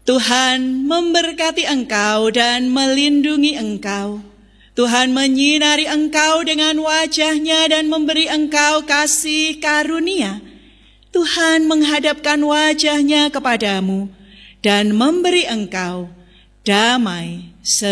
Tuhan memberkati engkau dan melindungi engkau. Tuhan menyinari engkau dengan wajah-Nya dan memberi engkau kasih karunia. Tuhan menghadapkan wajah-Nya kepadamu dan memberi engkau damai